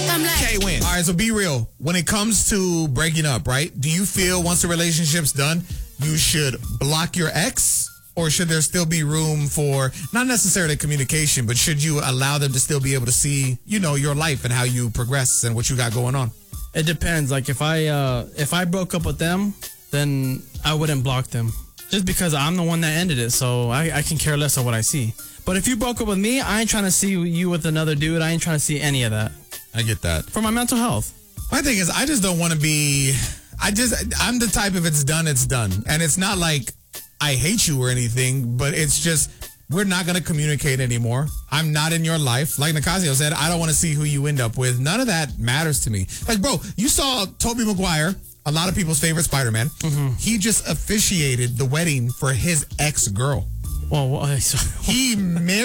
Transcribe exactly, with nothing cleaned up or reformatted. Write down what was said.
K-Win. All right, so be real. When it comes to breaking up, right? Do you feel once the relationship's done, you should block your ex? Or should there still be room for, not necessarily communication, but should you allow them to still be able to see, you know, your life and how you progress and what you got going on? It depends. Like if I uh, if I broke up with them, then I wouldn't block them. Just because I'm the one that ended it, so I, I can care less of what I see. But if you broke up with me, I ain't trying to see you with another dude. I ain't trying to see any of that. I get that. For my mental health. My thing is, I just don't want to be, I just, I'm the type, if it's done, it's done. And it's not like I hate you or anything, but it's just, we're not going to communicate anymore. I'm not in your life. Like Nicasio said, I don't want to see who you end up with. None of that matters to me. Like, bro, you saw Tobey Maguire, a lot of people's favorite Spider-Man. Mm-hmm. He just officiated the wedding for his ex-girl. Well, well he married